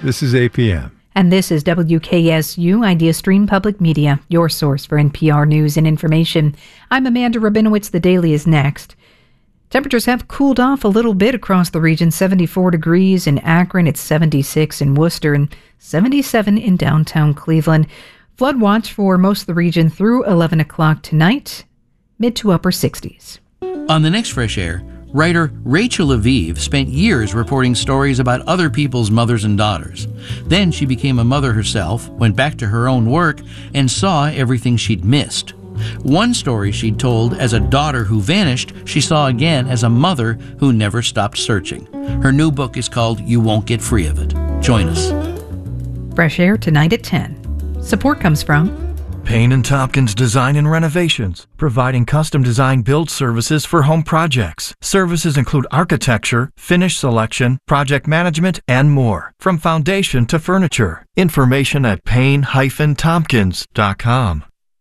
This is APM. And this is WKSU Idea Stream Public Media, your source for NPR news and information. I'm Amanda Rabinowitz. The Daily is next. Temperatures have cooled off a little bit across the region. 74 degrees in Akron, it's 76 in Worcester, and 77 in downtown Cleveland. Flood watch for most of the region through 11 o'clock tonight, mid to upper 60s. On the next Fresh Air, writer Rachel Aviv spent years reporting stories about other people's mothers and daughters. Then she became a mother herself, went back to her own work, and saw everything she'd missed. One story she'd told as a daughter who vanished, she saw again as a mother who never stopped searching. Her new book is called You Won't Get Free of It. Join us. Fresh Air tonight at 10. Support comes from Payne & Tompkins Design and Renovations, providing custom design build services for home projects. Services include architecture, finish selection, project management, and more. From foundation to furniture. Information at payne-tompkins.com.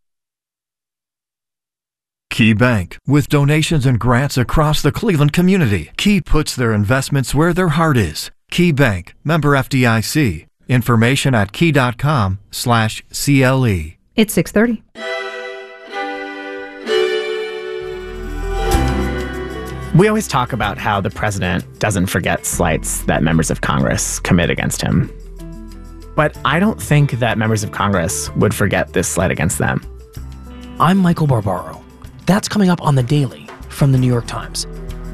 Key Bank. With donations and grants across the Cleveland community, Key puts their investments where their heart is. Key Bank. Member FDIC. Information at key.com/CLE. It's 6:30. We always talk about how the president doesn't forget slights that members of Congress commit against him. But I don't think that members of Congress would forget this slight against them. I'm Michael Barbaro. That's coming up on The Daily from the New York Times.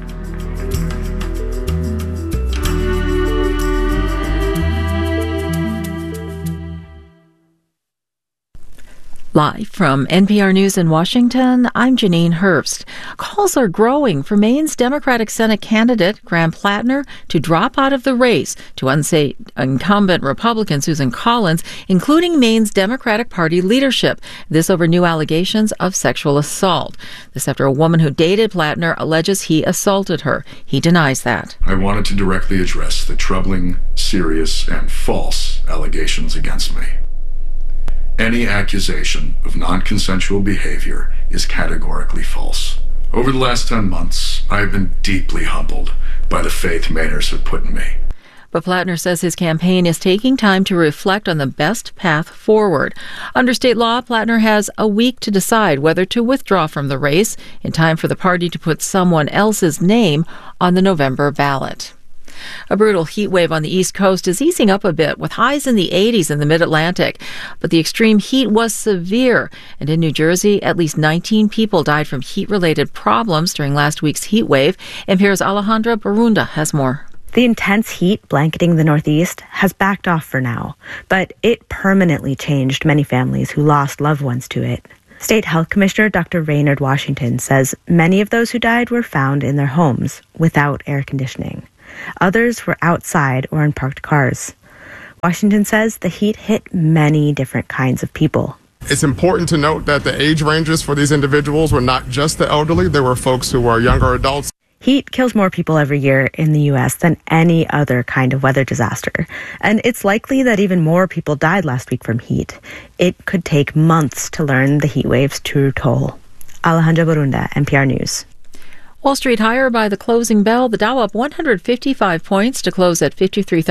Live from NPR News in Washington, I'm Janine Herbst. Calls are growing for Maine's Democratic Senate candidate, Graham Plattner, to drop out of the race to unseat incumbent Republican Susan Collins, including Maine's Democratic Party leadership. This over new allegations of sexual assault. This after a woman who dated Plattner alleges he assaulted her. He denies that. I wanted to directly address the troubling, serious, and false allegations against me. Any accusation of non-consensual behavior is categorically false. Over the last 10 months, I have been deeply humbled by the faith Mainers have put in me. But Plattner says his campaign is taking time to reflect on the best path forward. Under state law, Plattner has a week to decide whether to withdraw from the race in time for the party to put someone else's name on the November ballot. A brutal heat wave on the East Coast is easing up a bit, with highs in the 80s in the Mid-Atlantic. But the extreme heat was severe, and in New Jersey, at least 19 people died from heat-related problems during last week's heat wave. NPR's Alejandra Barunda has more. The intense heat blanketing the Northeast has backed off for now, but it permanently changed many families who lost loved ones to it. State Health Commissioner Dr. Raynard Washington says many of those who died were found in their homes without air conditioning. Others were outside or in parked cars. Washington says the heat hit many different kinds of people. It's important to note that the age ranges for these individuals were not just the elderly. There were folks who were younger adults. Heat kills more people every year in the U.S. than any other kind of weather disaster. And it's likely that even more people died last week from heat. It could take months to learn the heat wave's true toll. Alejandra Barunda, NPR News. Wall Street higher by the closing bell. The Dow up 155 points to close at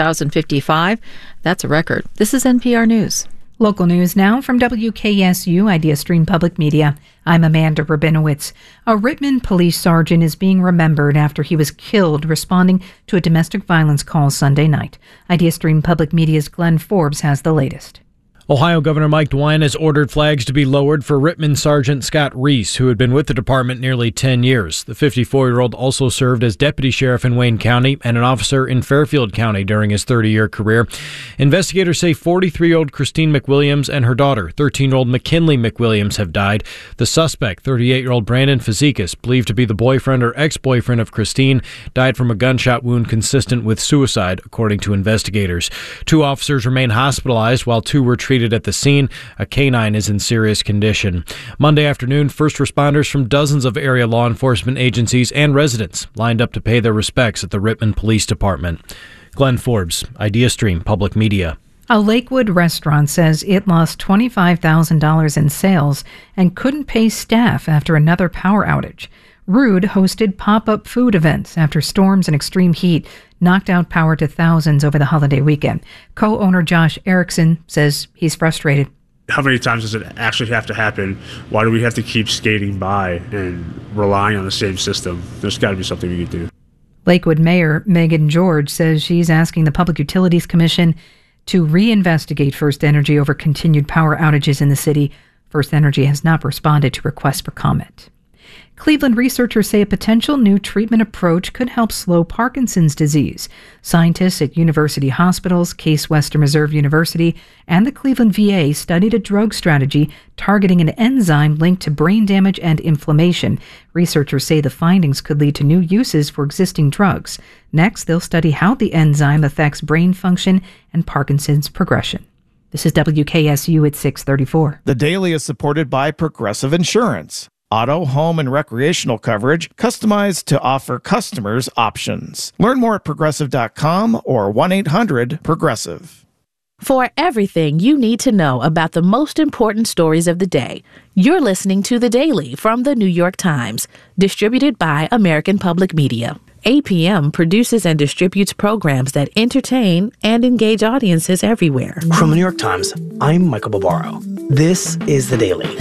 53,055. That's a record. This is NPR News. Local news now from WKSU Idea Stream Public Media. I'm Amanda Rabinowitz. A Rittman police sergeant is being remembered after he was killed responding to a domestic violence call Sunday night. Idea Stream Public Media's Glenn Forbes has the latest. Ohio Governor Mike DeWine has ordered flags to be lowered for Rittman Sergeant Scott Reese, who had been with the department nearly 10 years. The 54-year-old also served as deputy sheriff in Wayne County and an officer in Fairfield County during his 30-year career. Investigators say 43-year-old Christine McWilliams and her daughter, 13-year-old McKinley McWilliams, have died. The suspect, 38-year-old Brandon Fazekas, believed to be the boyfriend or ex-boyfriend of Christine, died from a gunshot wound consistent with suicide, according to investigators. 2 officers remain hospitalized while 2 were treated at the scene. A canine is in serious condition. Monday afternoon, first responders from dozens of area law enforcement agencies and residents lined up to pay their respects at the Rittman Police Department. Glenn Forbes, Idea Stream Public Media. A Lakewood restaurant says it lost $25,000 in sales and couldn't pay staff after another power outage. Ruud hosted pop-up food events after storms and extreme heat knocked out power to thousands over the holiday weekend. Co-owner Josh Erickson says he's frustrated. How many times does it actually have to happen? Why do we have to keep skating by and relying on the same system? There's got to be something we can do. Lakewood Mayor Megan George says she's asking the Public Utilities Commission to reinvestigate First Energy over continued power outages in the city. First Energy has not responded to requests for comment. Cleveland researchers say a potential new treatment approach could help slow Parkinson's disease. Scientists at university hospitals, Case Western Reserve University, and the Cleveland VA studied a drug strategy targeting an enzyme linked to brain damage and inflammation. Researchers say the findings could lead to new uses for existing drugs. Next, they'll study how the enzyme affects brain function and Parkinson's progression. This is WKSU at 6:34. The Daily is supported by Progressive Insurance. Auto, home, and recreational coverage customized to offer customers options. Learn more at Progressive.com or 1-800-PROGRESSIVE. For everything you need to know about the most important stories of the day, you're listening to The Daily from The New York Times, distributed by American Public Media. APM produces and distributes programs that entertain and engage audiences everywhere. From The New York Times, I'm Michael Barbaro. This is The Daily.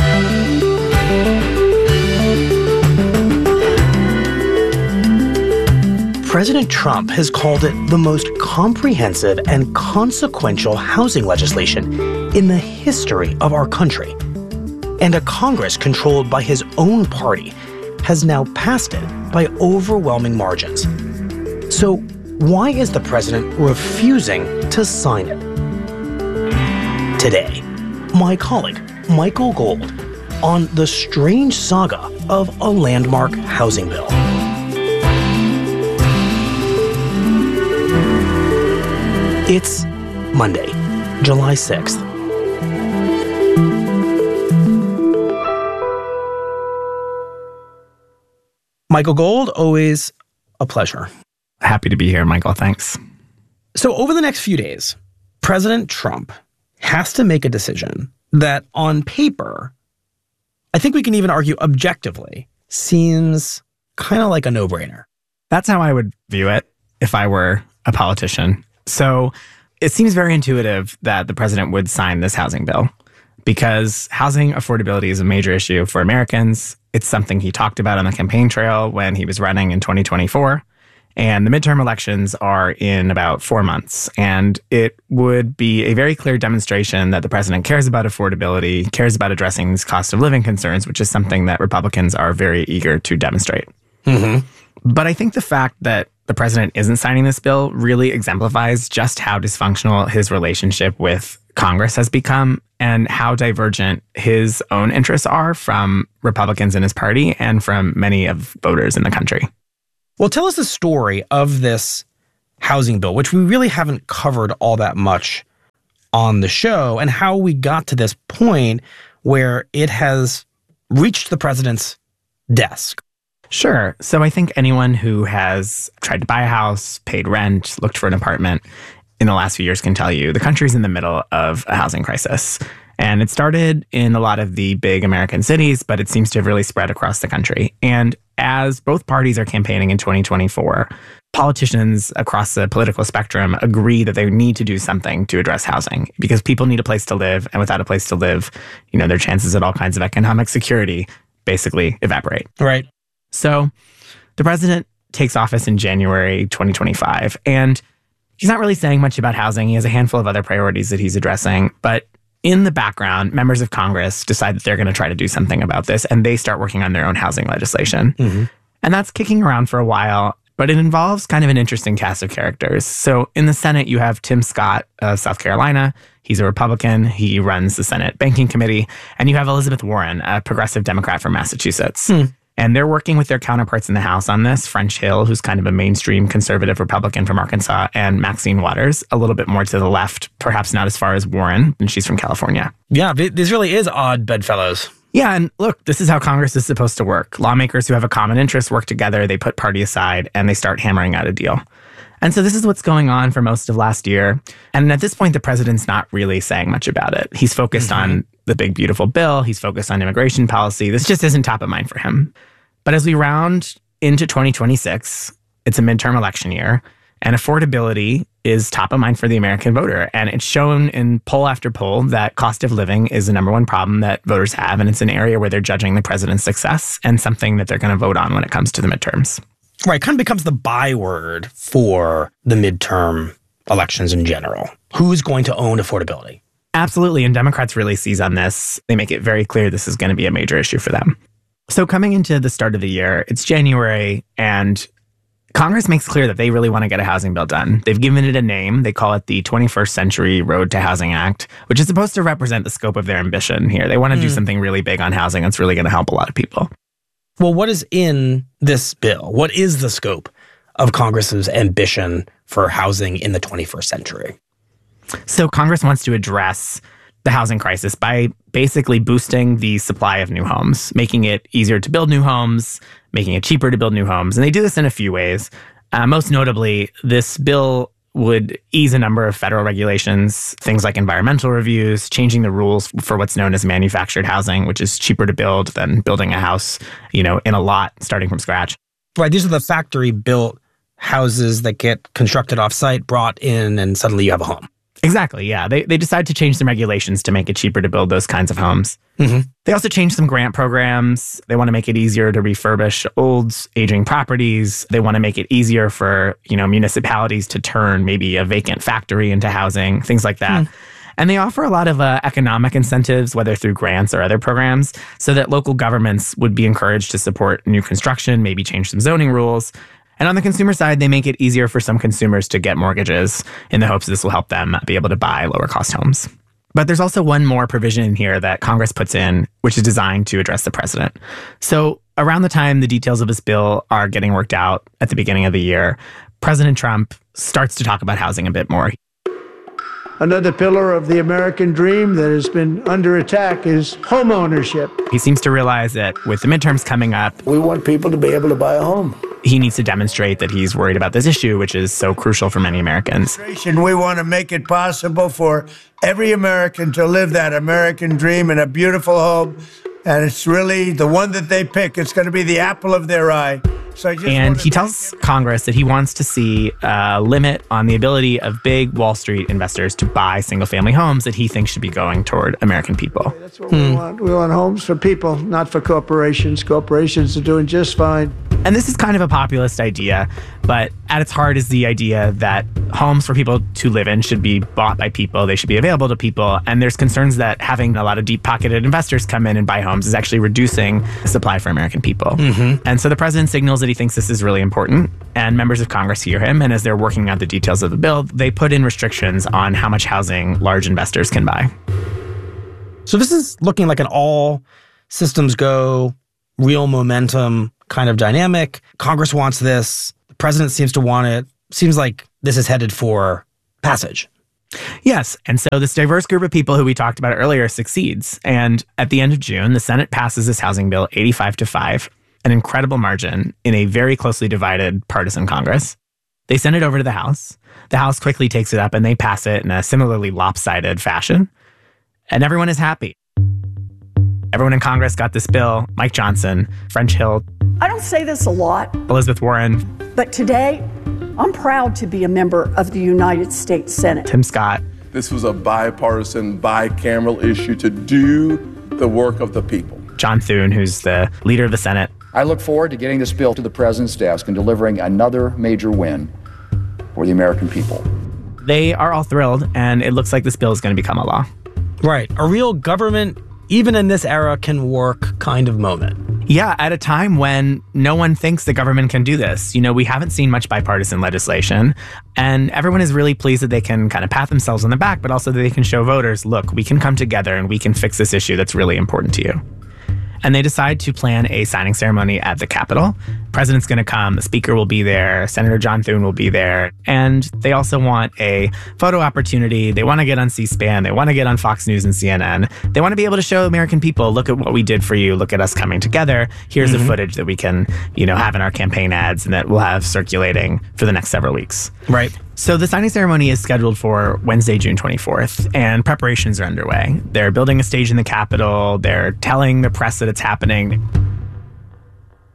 President Trump has called it the most comprehensive and consequential housing legislation in the history of our country. And a Congress controlled by his own party has now passed it by overwhelming margins. So why is the president refusing to sign it? Today, my colleague Michael Gold on the strange saga of a landmark housing bill. It's Monday, July 6th. Michael Gold, always a pleasure. Happy to be here, Michael. Thanks. So over the next few days, President Trump has to make a decision that on paper, I think we can even argue objectively, seems kind of like a no-brainer. That's how I would view it if I were a politician. So it seems very intuitive that the president would sign this housing bill because housing affordability is a major issue for Americans. It's something he talked about on the campaign trail when he was running in 2024. And the midterm elections are in about 4 months. And it would be a very clear demonstration that the president cares about affordability, cares about addressing these cost of living concerns, which is something that Republicans are very eager to demonstrate. Mm-hmm. But I think the fact that the president isn't signing this bill really exemplifies just how dysfunctional his relationship with Congress has become and how divergent his own interests are from Republicans in his party and from many of voters in the country. Well, tell us the story of this housing bill, which we really haven't covered all that much on the show, and how we got to this point where it has reached the president's desk. Sure. So I think anyone who has tried to buy a house, paid rent, looked for an apartment in the last few years can tell you the country's in the middle of a housing crisis. And it started in a lot of the big American cities, but it seems to have really spread across the country. And as both parties are campaigning in 2024, politicians across the political spectrum agree that they need to do something to address housing because people need a place to live. And without a place to live, their chances at all kinds of economic security basically evaporate. Right. So the president takes office in January 2025, and he's not really saying much about housing. He has a handful of other priorities that he's addressing. But in the background, members of Congress decide that they're going to try to do something about this, and they start working on their own housing legislation. Mm-hmm. And that's kicking around for a while, but it involves kind of an interesting cast of characters. So in the Senate, you have Tim Scott of South Carolina. He's a Republican. He runs the Senate Banking Committee. And you have Elizabeth Warren, a progressive Democrat from Massachusetts. And they're working with their counterparts in the House on this. French Hill, who's kind of a mainstream conservative Republican from Arkansas, and Maxine Waters, a little bit more to the left, perhaps not as far as Warren, and she's from California. Yeah, this really is odd bedfellows. Yeah, and look, this is how Congress is supposed to work. Lawmakers who have a common interest work together, they put party aside, and they start hammering out a deal. And so this is what's going on for most of last year. And at this point, the president's not really saying much about it. He's focused on the big, beautiful bill. He's focused on immigration policy. This just isn't top of mind for him. But as we round into 2026, it's a midterm election year, and affordability is top of mind for the American voter. And it's shown in poll after poll that cost of living is the number one problem that voters have. And it's an area where they're judging the president's success and something that they're going to vote on when it comes to the midterms. Right, kind of becomes the byword for the midterm elections in general. Who's going to own affordability? Absolutely. And Democrats really seize on this. They make it very clear this is going to be a major issue for them. So coming into the start of the year, it's January, and Congress makes clear that they really want to get a housing bill done. They've given it a name. They call it the 21st Century Road to Housing Act, which is supposed to represent the scope of their ambition here. They want to do something really big on housing that's really going to help a lot of people. Well, what is in this bill? What is the scope of Congress's ambition for housing in the 21st century? So Congress wants to address the housing crisis by basically boosting the supply of new homes, making it easier to build new homes, making it cheaper to build new homes. And they do this in a few ways. Most notably, this bill would ease a number of federal regulations, things like environmental reviews, changing the rules for what's known as manufactured housing, which is cheaper to build than building a house, in a lot starting from scratch. Right. These are the factory-built houses that get constructed off-site, brought in, and suddenly you have a home. Exactly, yeah. They decide to change some regulations to make it cheaper to build those kinds of homes. Mm-hmm. They also change some grant programs. They want to make it easier to refurbish old, aging properties. They want to make it easier for, municipalities to turn maybe a vacant factory into housing, things like that. And they offer a lot of economic incentives, whether through grants or other programs, so that local governments would be encouraged to support new construction, maybe change some zoning rules. And on the consumer side, they make it easier for some consumers to get mortgages in the hopes this will help them be able to buy lower cost homes. But there's also one more provision in here that Congress puts in, which is designed to address the president. So around the time the details of this bill are getting worked out at the beginning of the year, President Trump starts to talk about housing a bit more. Another pillar of the American dream that has been under attack is home ownership. He seems to realize that with the midterms coming up, we want people to be able to buy a home. He needs to demonstrate that he's worried about this issue, which is so crucial for many Americans. We want to make it possible for every American to live that American dream in a beautiful home. And it's really the one that they pick. It's going to be the apple of their eye. And he tells Congress that he wants to see a limit on the ability of big Wall Street investors to buy single-family homes that he thinks should be going toward American people. That's what we want. We want homes for people, not for corporations. Corporations are doing just fine. And this is kind of a populist idea, but at its heart is the idea that homes for people to live in should be bought by people. They should be available to people. And there's concerns that having a lot of deep-pocketed investors come in and buy homes is actually reducing the supply for American people. And so the president signals that he thinks this is really important, and members of Congress hear him. And as they're working out the details of the bill, they put in restrictions on how much housing large investors can buy. So this is looking like an all systems go, real momentum kind of dynamic. Congress wants this. The president seems to want it. Seems like this is headed for passage. Yes. And so this diverse group of people who we talked about earlier succeeds. And at the end of June, the Senate passes this housing bill 85-5, an incredible margin in a very closely divided partisan Congress. They send it over to the House. The House quickly takes it up and they pass it in a similarly lopsided fashion. And everyone is happy. Everyone in Congress got this bill. Mike Johnson, French Hill. I don't say this a lot, Elizabeth Warren. But today, I'm proud to be a member of the United States Senate. Tim Scott. This was a bipartisan, bicameral issue to do the work of the people. John Thune, who's the leader of the Senate. I look forward to getting this bill to the president's desk and delivering another major win for the American people. They are all thrilled, and it looks like this bill is going to become a law. Right. A real government, even in this era, can work kind of moment. Yeah, at a time when no one thinks the government can do this. We haven't seen much bipartisan legislation, and everyone is really pleased that they can kind of pat themselves on the back, but also that they can show voters, look, we can come together and we can fix this issue that's really important to you. And they decide to plan a signing ceremony at the Capitol. President's going to come, the speaker will be there, Senator John Thune will be there, and they also want a photo opportunity. They want to get on C-SPAN, they want to get on Fox News and CNN. They want to be able to show American people, look at what we did for you, look at us coming together. Here's the footage that we can, have in our campaign ads and that we'll have circulating for the next several weeks. Right. So the signing ceremony is scheduled for Wednesday, June 24th, and preparations are underway. They're building a stage in the Capitol. They're telling the press that it's happening.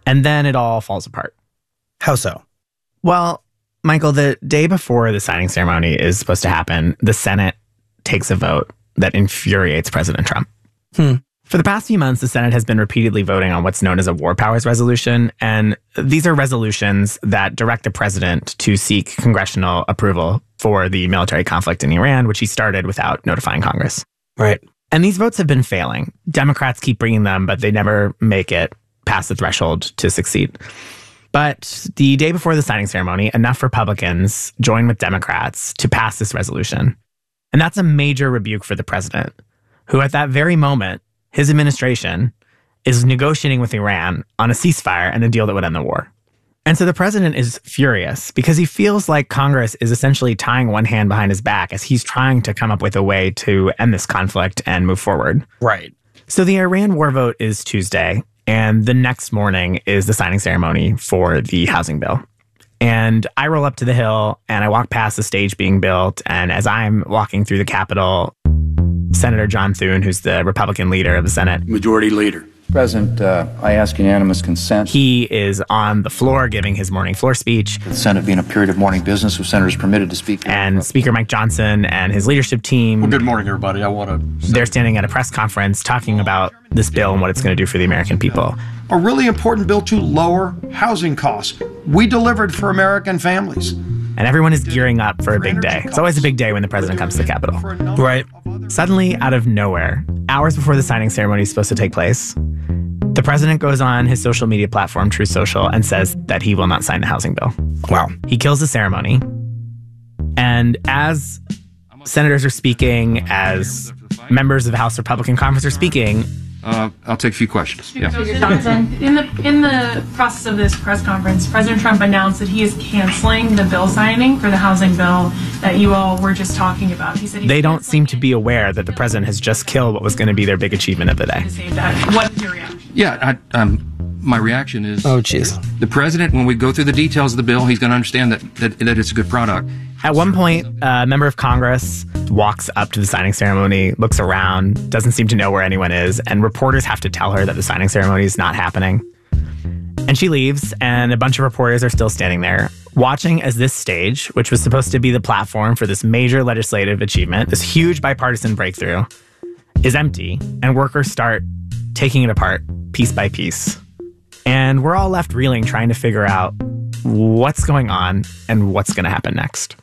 And then it all falls apart. How so? Well, Michael, the day before the signing ceremony is supposed to happen, the Senate takes a vote that infuriates President Trump. For the past few months, the Senate has been repeatedly voting on what's known as a war powers resolution. And these are resolutions that direct the president to seek congressional approval for the military conflict in Iran, which he started without notifying Congress. Right. And these votes have been failing. Democrats keep bringing them, but they never make it past the threshold to succeed. But the day before the signing ceremony, enough Republicans joined with Democrats to pass this resolution. And that's a major rebuke for the president, who at that very moment, his administration is negotiating with Iran on a ceasefire and a deal that would end the war. And so the president is furious because he feels like Congress is essentially tying one hand behind his back as he's trying to come up with a way to end this conflict and move forward. Right. So the Iran war vote is Tuesday, and the next morning is the signing ceremony for the housing bill. And I roll up to the Hill and I walk past the stage being built. And as I'm walking through the Capitol, Senator John Thune, who's the Republican leader of the Senate. Majority Leader. President, I ask unanimous consent. He is on the floor giving his morning floor speech. The Senate being a period of morning business with senators permitted to speak. And Speaker Mike Johnson and his leadership team. Well, good morning, everybody. They're standing at a press conference talking about this bill and what it's going to do for the American people. A really important bill to lower housing costs. We delivered for American families. And everyone is gearing up for a big day. It's always a big day when the president comes to the Capitol. Right. Suddenly, out of nowhere, hours before the signing ceremony is supposed to take place, the president goes on his social media platform, Truth Social, and says that he will not sign the housing bill. Wow. He kills the ceremony. And as senators are speaking, as members of the House Republican Conference are speaking, I'll take a few questions. Yeah. Johnson, in the process of this press conference, President Trump announced that he is canceling the bill signing for the housing bill that you all were just talking about. He said they don't seem to be aware that the president has just killed what was going to be their big achievement of the day. What's your reaction? Yeah, my reaction is... Oh, jeez. The president, when we go through the details of the bill, he's going to understand that it's a good product. At one point, a member of Congress walks up to the signing ceremony, looks around, doesn't seem to know where anyone is, and reporters have to tell her that the signing ceremony is not happening. And she leaves, and a bunch of reporters are still standing there, watching as this stage, which was supposed to be the platform for this major legislative achievement, this huge bipartisan breakthrough, is empty, and workers start taking it apart piece by piece. And we're all left reeling, trying to figure out what's going on and what's going to happen next.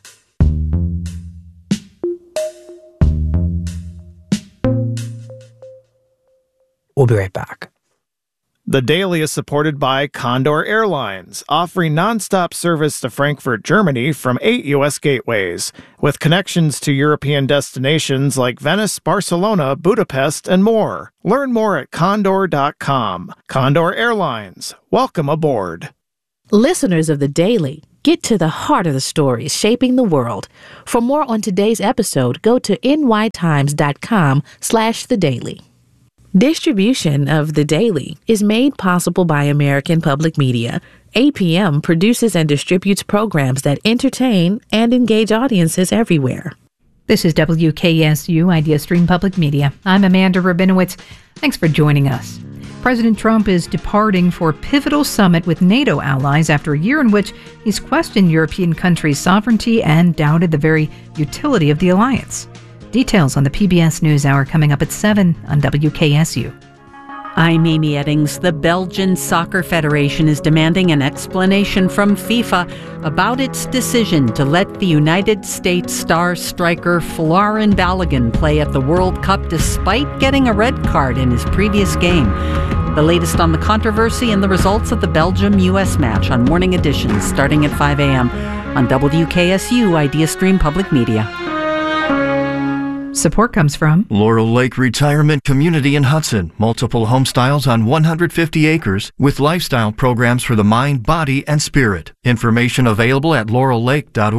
We'll be right back. The Daily is supported by Condor Airlines, offering nonstop service to Frankfurt, Germany from 8 U.S. gateways, with connections to European destinations like Venice, Barcelona, Budapest, and more. Learn more at condor.com. Condor Airlines, welcome aboard. Listeners of The Daily, get to the heart of the stories shaping the world. For more on today's episode, go to nytimes.com/thedaily. Distribution of The Daily is made possible by American Public Media. APM produces and distributes programs that entertain and engage audiences everywhere. This is WKSU Idea Stream Public Media. I'm Amanda Rabinowitz. Thanks for joining us. President Trump is departing for a pivotal summit with NATO allies after a year in which he's questioned European countries' sovereignty and doubted the very utility of the alliance. Details on the PBS NewsHour coming up at 7 on WKSU. I'm Amy Eddings. The Belgian Soccer Federation is demanding an explanation from FIFA about its decision to let the United States star striker Folarin Balogun play at the World Cup despite getting a red card in his previous game. The latest on the controversy and the results of the Belgium-U.S. match on Morning Edition starting at 5 a.m. on WKSU Idea Stream Public Media. Support comes from Laurel Lake Retirement Community in Hudson. Multiple home styles on 150 acres with lifestyle programs for the mind, body, and spirit. Information available at laurellake.org.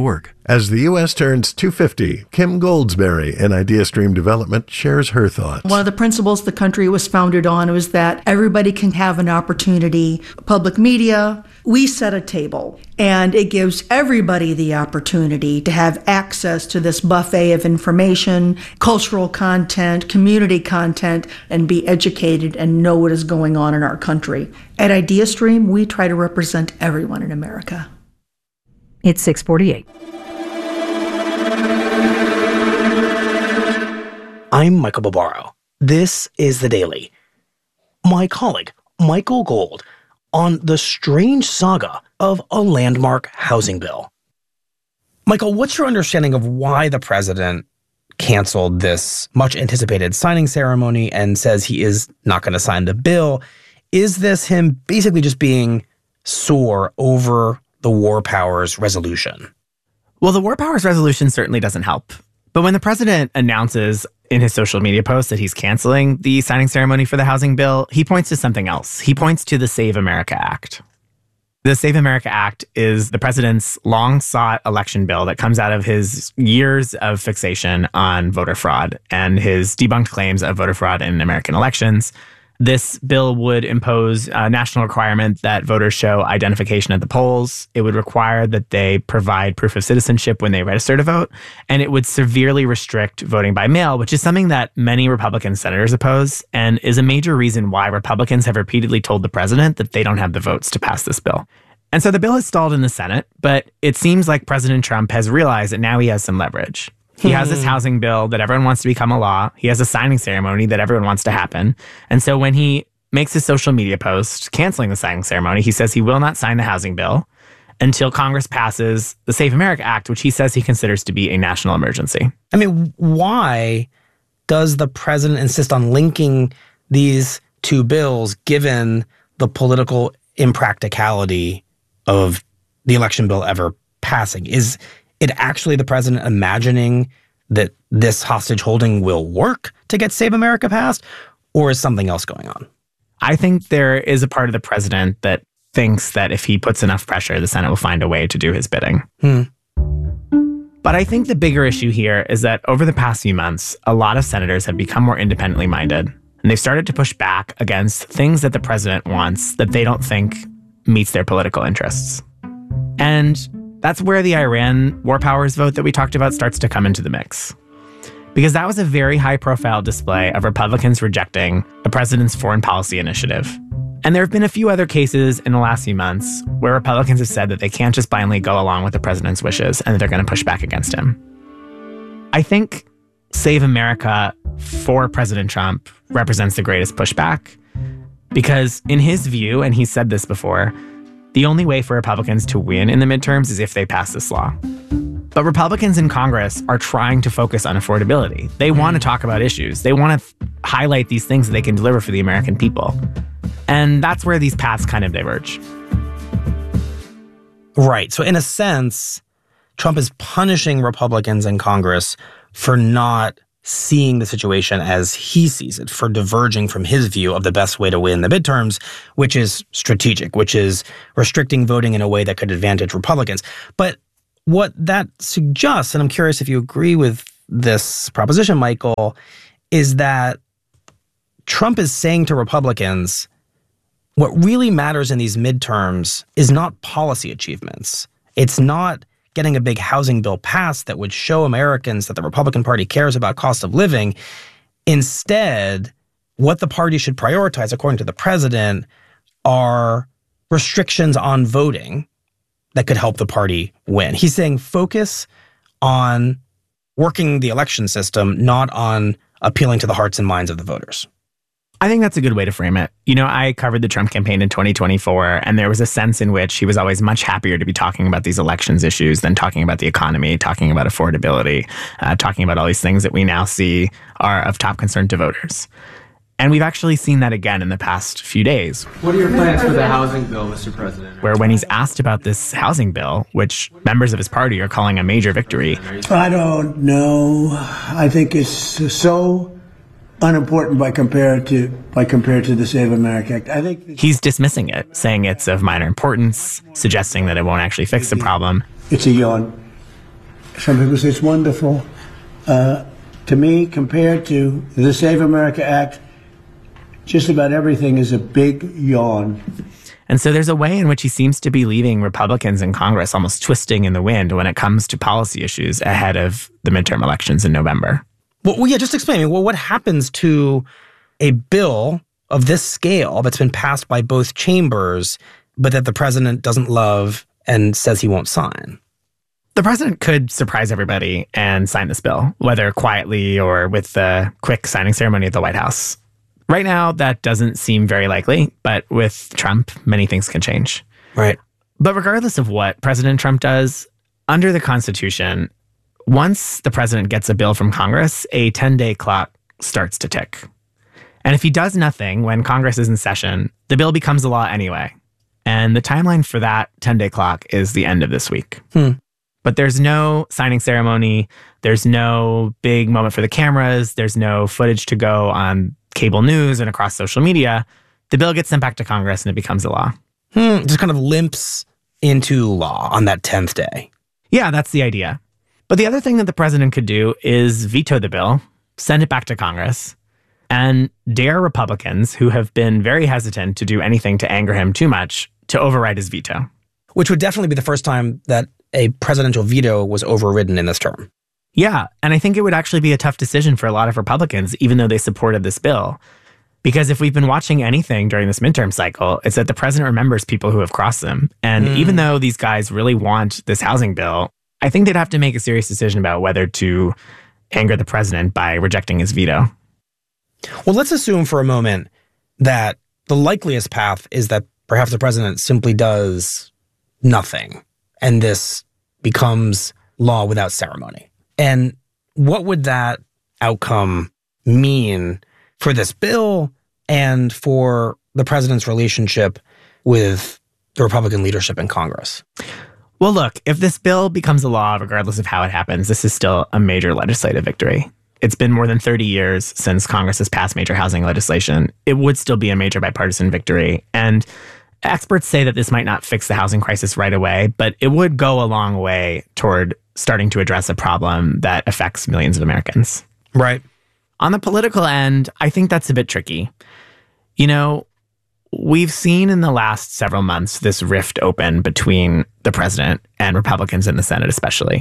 As the U.S. turns 250, Kim Goldsberry in IdeaStream Development shares her thoughts. One of the principles the country was founded on was that everybody can have an opportunity. Public media, we set a table, and it gives everybody the opportunity to have access to this buffet of information, cultural content, community content, and be educated and know what is going on in our country. At IdeaStream, we try to represent everyone in America. It's 6:48. I'm Michael Barbaro. This is The Daily. My colleague, Michael Gold, on the strange saga of a landmark housing bill. Michael, what's your understanding of why the president canceled this much-anticipated signing ceremony and says he is not going to sign the bill? Is this him basically just being sore over the War Powers resolution? Well, the War Powers resolution certainly doesn't help. But when the president announces in his social media post that he's canceling the signing ceremony for the housing bill, he points to something else. He points to the Save America Act. The Save America Act is the president's long-sought election bill that comes out of his years of fixation on voter fraud and his debunked claims of voter fraud in American elections. This bill would impose a national requirement that voters show identification at the polls. It would require that they provide proof of citizenship when they register to vote. And it would severely restrict voting by mail, which is something that many Republican senators oppose and is a major reason why Republicans have repeatedly told the president that they don't have the votes to pass this bill. And so the bill has stalled in the Senate, but it seems like President Trump has realized that now he has some leverage. He has this housing bill that everyone wants to become a law. He has a signing ceremony that everyone wants to happen. And so when he makes his social media post canceling the signing ceremony, he says he will not sign the housing bill until Congress passes the Save America Act, which he says he considers to be a national emergency. I mean, why does the president insist on linking these two bills given the political impracticality of the election bill ever passing? Is it actually the president imagining that this hostage holding will work to get Save America passed, or is something else going on? I think there is a part of the president that thinks that if he puts enough pressure, the Senate will find a way to do his bidding. But I think the bigger issue here is that over the past few months, a lot of senators have become more independently minded, and they've started to push back against things that the president wants that they don't think meets their political interests. And that's where the Iran War Powers vote that we talked about starts to come into the mix. Because that was a very high-profile display of Republicans rejecting the president's foreign policy initiative. And there have been a few other cases in the last few months where Republicans have said that they can't just blindly go along with the president's wishes and that they're going to push back against him. I think Save America for President Trump represents the greatest pushback because in his view, and he's said this before, the only way for Republicans to win in the midterms is if they pass this law. But Republicans in Congress are trying to focus on affordability. They want to talk about issues. They want to highlight these things that they can deliver for the American people. And that's where these paths kind of diverge. Right. So in a sense, Trump is punishing Republicans in Congress for not seeing the situation as he sees it, for diverging from his view of the best way to win the midterms, which is strategic, which is restricting voting in a way that could advantage Republicans. But what that suggests, and I'm curious if you agree with this proposition, Michael, is that Trump is saying to Republicans, what really matters in these midterms is not policy achievements. It's not getting a big housing bill passed that would show Americans that the Republican Party cares about cost of living. Instead, what the party should prioritize, according to the president, are restrictions on voting that could help the party win. He's saying focus on working the election system, not on appealing to the hearts and minds of the voters. I think that's a good way to frame it. You know, I covered the Trump campaign in 2024, and there was a sense in which he was always much happier to be talking about these elections issues than talking about the economy, talking about affordability, talking about all these things that we now see are of top concern to voters. And we've actually seen that again in the past few days. What are your plans for the housing bill, Mr. President? Where when he's asked about this housing bill, which members of his party are calling a major victory. I don't know. I think it's so unimportant by compared to the Save America Act. I think he's dismissing it, saying it's of minor importance, suggesting that it won't actually fix the problem. It's a yawn. some people say it's wonderful. To me, compared to the Save America Act, just about everything is a big yawn. And so there's a way in which he seems to be leaving Republicans in Congress almost twisting in the wind when it comes to policy issues ahead of the midterm elections in November. Well, yeah, just explain me. Well, what happens to a bill of this scale that's been passed by both chambers, but that the president doesn't love and says he won't sign? The president could surprise everybody and sign this bill, whether quietly or with the quick signing ceremony at the White House. Right now, that doesn't seem very likely, but with Trump, many things can change. Right. But regardless of what President Trump does, under the Constitution, once the president gets a bill from Congress, a 10-day clock starts to tick. And if he does nothing when Congress is in session, the bill becomes a law anyway. And the timeline for that 10-day clock is the end of this week. But there's no signing ceremony. There's no big moment for the cameras. There's no footage to go on cable news and across social media. The bill gets sent back to Congress and it becomes a law. Just kind of limps into law on that 10th day. Yeah, that's the idea. But the other thing that the president could do is veto the bill, send it back to Congress, and dare Republicans who have been very hesitant to do anything to anger him too much to override his veto. Which would definitely be the first time that a presidential veto was overridden in this term. Yeah, and I think it would actually be a tough decision for a lot of Republicans, even though they supported this bill. Because if we've been watching anything during this midterm cycle, it's that the president remembers people who have crossed them. And even though these guys really want this housing bill, I think they'd have to make a serious decision about whether to anger the president by rejecting his veto. Well, let's assume for a moment that the likeliest path is that perhaps the president simply does nothing, and this becomes law without ceremony. And what would that outcome mean for this bill and for the president's relationship with the Republican leadership in Congress? Well, look, if this bill becomes a law, regardless of how it happens, this is still a major legislative victory. It's been more than 30 years since Congress has passed major housing legislation. It would still be a major bipartisan victory. And experts say that this might not fix the housing crisis right away, but it would go a long way toward starting to address a problem that affects millions of Americans. Right. On the political end, I think that's a bit tricky. You know, we've seen in the last several months this rift open between the president and Republicans in the Senate especially.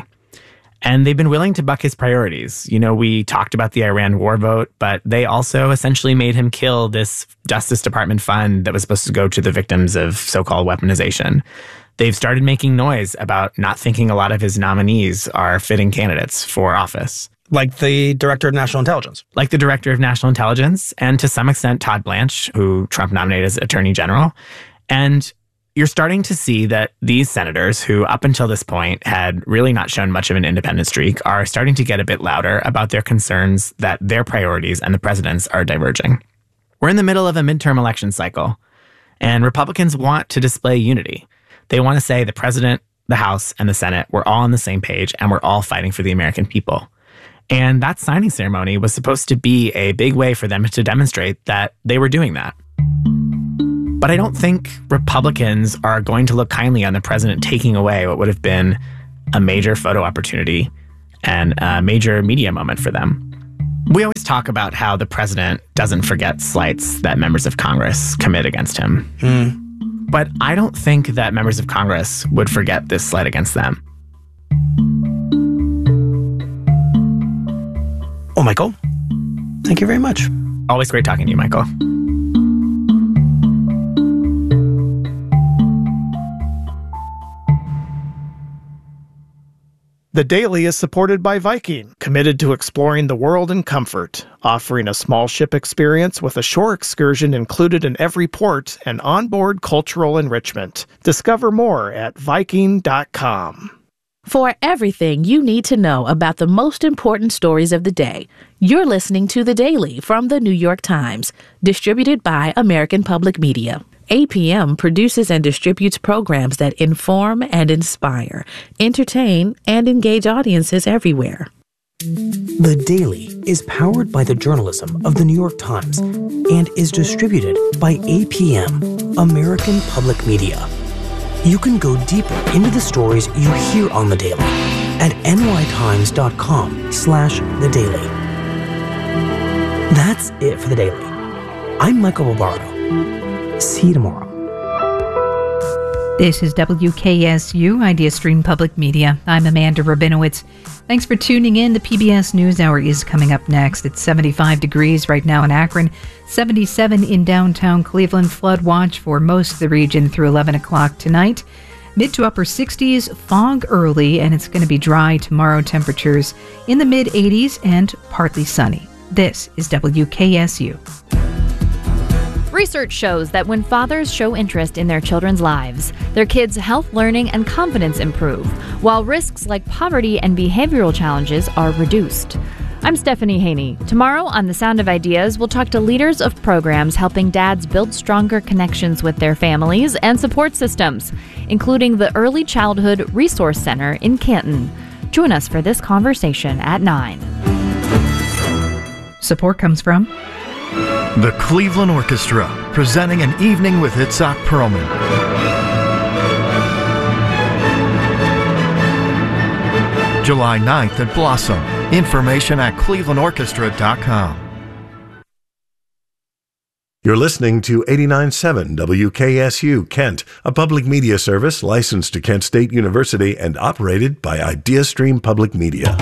And they've been willing to buck his priorities. You know, we talked about the Iran war vote, but they also essentially made him kill this Justice Department fund that was supposed to go to the victims of so-called weaponization. They've started making noise about not thinking a lot of his nominees are fitting candidates for office. Like the Director of National Intelligence. Like the Director of National Intelligence, and to some extent, Todd Blanche, who Trump nominated as Attorney General. And you're starting to see that these senators, who up until this point had really not shown much of an independent streak, are starting to get a bit louder about their concerns that their priorities and the president's are diverging. We're in the middle of a midterm election cycle, and Republicans want to display unity. They want to say the president, the House, and the Senate, we're all on the same page, and we're all fighting for the American people. And that signing ceremony was supposed to be a big way for them to demonstrate that they were doing that. But I don't think Republicans are going to look kindly on the president taking away what would have been a major photo opportunity and a major media moment for them. We always talk about how the president doesn't forget slights that members of Congress commit against him. But I don't think that members of Congress would forget this slight against them. Oh, Michael, thank you very much. Always great talking to you, Michael. The Daily is supported by Viking, committed to exploring the world in comfort, offering a small ship experience with a shore excursion included in every port and onboard cultural enrichment. Discover more at Viking.com. For everything you need to know about the most important stories of the day, you're listening to The Daily from The New York Times, distributed by American Public Media. APM produces and distributes programs that inform and inspire, entertain, and engage audiences everywhere. The Daily is powered by the journalism of The New York Times and is distributed by APM, American Public Media. You can go deeper into the stories you hear on The Daily at nytimes.com/The Daily. That's it for The Daily. I'm Michael Barbaro. See you tomorrow. This is WKSU IdeaStream Public Media. I'm Amanda Rabinowitz. Thanks for tuning in. The PBS NewsHour is coming up next. It's 75 degrees right now in Akron, 77 in downtown Cleveland. Flood watch for most of the region through 11 o'clock tonight. Mid to upper 60s, fog early, and it's going to be dry tomorrow. Temperatures in the mid-80s and partly sunny. This is WKSU. Research shows that when fathers show interest in their children's lives, their kids' health, learning, and confidence improve, while risks like poverty and behavioral challenges are reduced. I'm Stephanie Haney. Tomorrow on The Sound of Ideas, we'll talk to leaders of programs helping dads build stronger connections with their families and support systems, including the Early Childhood Resource Center in Canton. Join us for this conversation at 9. Support comes from the Cleveland Orchestra, presenting an evening with Itzhak Perlman. July 9th at Blossom. Information at clevelandorchestra.com. You're listening to 89.7 WKSU Kent, a public media service licensed to Kent State University and operated by IdeaStream Public Media.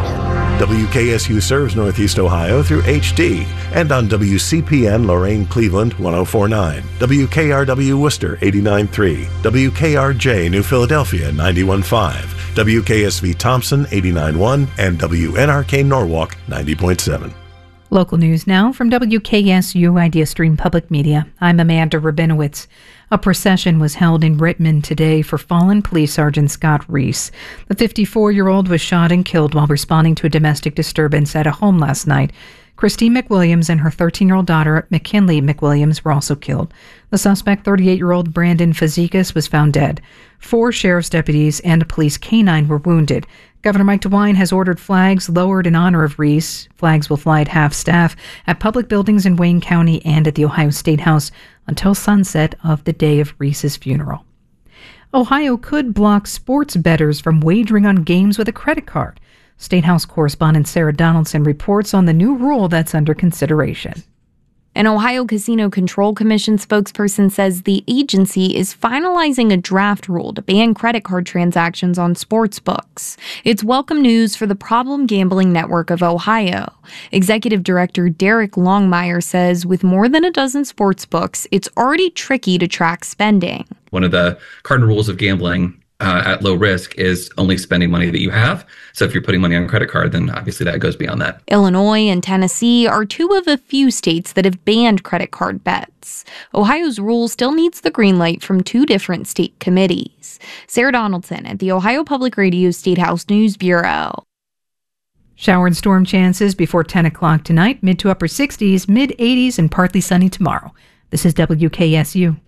WKSU serves Northeast Ohio through HD and on WCPN Lorain Cleveland 104.9, WKRW Worcester 89.3, WKRJ New Philadelphia 91.5, WKSV Thompson 89.1, and WNRK Norwalk 90.7. Local news now from WKSU IdeaStream Public Media. I'm Amanda Rabinowitz. A procession was held in Rittman today for fallen Police Sergeant Scott Reese. The 54-year-old was shot and killed while responding to a domestic disturbance at a home last night. Christine McWilliams and her 13-year-old daughter, McKinley McWilliams, were also killed. The suspect, 38-year-old Brandon Fazekas, was found dead. 4 sheriff's deputies and a police canine were wounded. Governor Mike DeWine has ordered flags lowered in honor of Reese. Flags will fly at half-staff at public buildings in Wayne County and at the Ohio State House until sunset of the day of Reese's funeral. Ohio could block sports bettors from wagering on games with a credit card. State House correspondent Sarah Donaldson reports on the new rule that's under consideration. An Ohio Casino Control Commission spokesperson says the agency is finalizing a draft rule to ban credit card transactions on sports books. It's welcome news for the Problem Gambling Network of Ohio. Executive Director Derek Longmire says with more than a dozen sports books, it's already tricky to track spending. One of the cardinal rules of gambling at low risk is only spending money that you have. So if you're putting money on a credit card, then obviously that goes beyond that. Illinois and Tennessee are 2 of a few states that have banned credit card bets. Ohio's rule still needs the green light from 2 different state committees. Sarah Donaldson at the Ohio Public Radio State House News Bureau. Shower and storm chances before 10 o'clock tonight, mid to upper 60s, mid 80s, and partly sunny tomorrow. This is WKSU.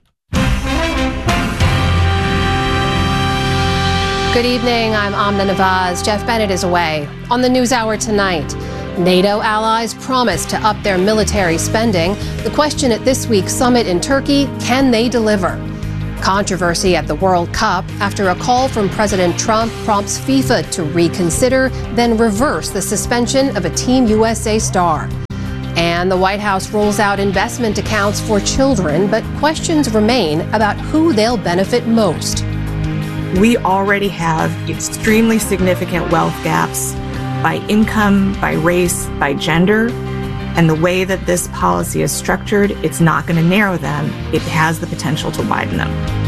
Good evening, I'm Amna Nawaz. Jeff Bennett is away. On the NewsHour tonight, NATO allies promise to up their military spending. The question at this week's summit in Turkey, can they deliver? Controversy at the World Cup after a call from President Trump prompts FIFA to reconsider, then reverse the suspension of a Team USA star. And the White House rolls out investment accounts for children, but questions remain about who they'll benefit most. We already have extremely significant wealth gaps by income, by race, by gender. And the way that this policy is structured, it's not going to narrow them. It has the potential to widen them.